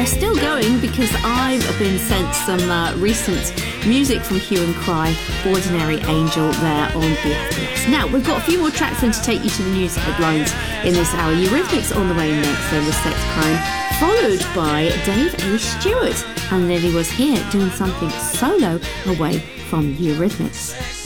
still going because I've been sent some recent music from Hue and Cry, Ordinary Angel, there on BFBS. Now, we've got a few more tracks then to take you to the news headlines in this hour. Eurythmics on the way next, then with Sex Crime, followed by Dave A. Stewart. And Lily Was Here doing something solo away from Eurythmics.